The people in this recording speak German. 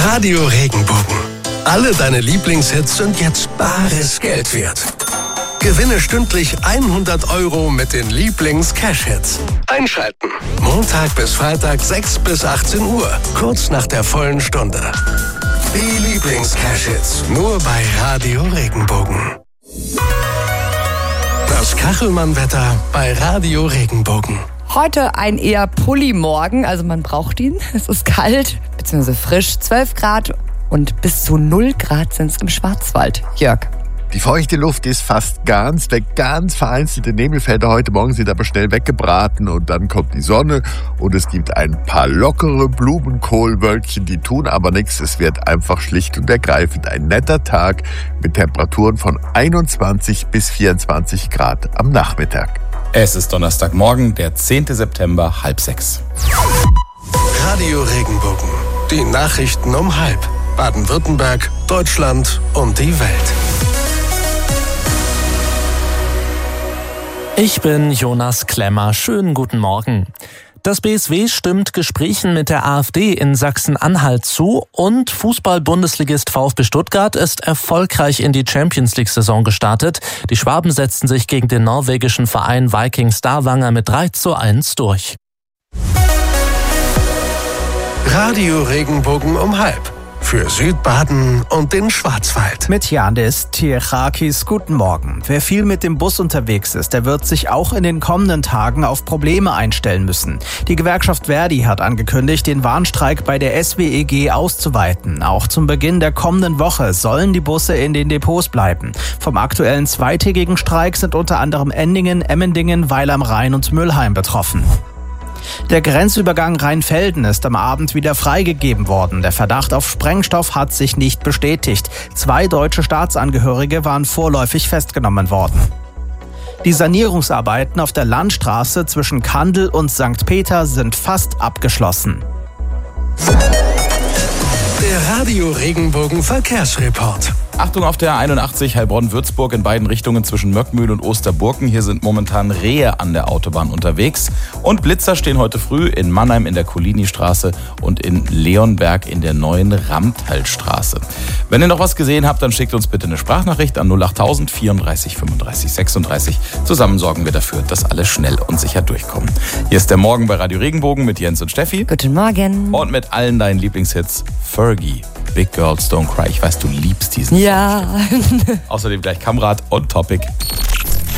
Radio Regenbogen. Alle deine Lieblingshits sind jetzt bares Geld wert. Gewinne stündlich 100 € mit den Lieblings-Cash-Hits. Einschalten. Montag bis Freitag 6 bis 18 Uhr. Kurz nach der vollen Stunde. Die Lieblings-Cash-Hits. Nur bei Radio Regenbogen. Das Kachelmann-Wetter bei Radio Regenbogen. Heute ein eher Pulli-Morgen, also man braucht ihn. Es ist kalt bzw. frisch, 12 Grad und bis zu 0 Grad sind es im Schwarzwald. Jörg. Die feuchte Luft ist fast ganz weg, ganz vereinzelte Nebelfelder heute Morgen sind aber schnell weggebraten und dann kommt die Sonne und es gibt ein paar lockere Blumenkohlwölkchen, die tun aber nichts. Es wird einfach schlicht und ergreifend ein netter Tag mit Temperaturen von 21 bis 24 Grad am Nachmittag. Es ist Donnerstagmorgen, der 10. September, 5:30. Radio Regenbogen. Die Nachrichten um 5. Baden-Württemberg, Deutschland und die Welt. Ich bin Jonas Klemmer. Schönen guten Morgen. Das BSW stimmt Gesprächen mit der AfD in Sachsen-Anhalt zu und Fußball-Bundesligist VfB Stuttgart ist erfolgreich in die Champions-League-Saison gestartet. Die Schwaben setzten sich gegen den norwegischen Verein Viking Stavanger mit 3:1 durch. Radio Regenbogen um 5. Für Südbaden und den Schwarzwald. Mit Janis Tierchakis, guten Morgen. Wer viel mit dem Bus unterwegs ist, der wird sich auch in den kommenden Tagen auf Probleme einstellen müssen. Die Gewerkschaft Verdi hat angekündigt, den Warnstreik bei der SWEG auszuweiten. Auch zum Beginn der kommenden Woche sollen die Busse in den Depots bleiben. Vom aktuellen zweitägigen Streik sind unter anderem Endingen, Emmendingen, Weil am Rhein und Mülheim betroffen. Der Grenzübergang Rheinfelden ist am Abend wieder freigegeben worden. Der Verdacht auf Sprengstoff hat sich nicht bestätigt. 2 deutsche Staatsangehörige waren vorläufig festgenommen worden. Die Sanierungsarbeiten auf der Landstraße zwischen Kandel und St. Peter sind fast abgeschlossen. Der Radio Regenbogen Verkehrsreport. Achtung auf der 81 Heilbronn-Würzburg in beiden Richtungen zwischen Möckmühl und Osterburken. Hier sind momentan Rehe an der Autobahn unterwegs. Und Blitzer stehen heute früh in Mannheim in der Collini-Straße und in Leonberg in der neuen Ramtalstraße. Wenn ihr noch was gesehen habt, dann schickt uns bitte eine Sprachnachricht an 08000 34 35 36. Zusammen sorgen wir dafür, dass alle schnell und sicher durchkommen. Hier ist der Morgen bei Radio Regenbogen mit Jens und Steffi. Guten Morgen. Und mit allen deinen Lieblingshits. Fergie, Big Girls Don't Cry. Ich weiß, du liebst diesen Ja. Song. Außerdem gleich Kamrat on Topic.